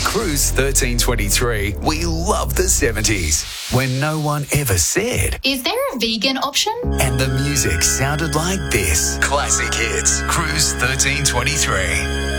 Cruise 1323, we love the 70s, when no one ever said. Is there a vegan option? And the music sounded like this. Classic hits. Cruise 1323.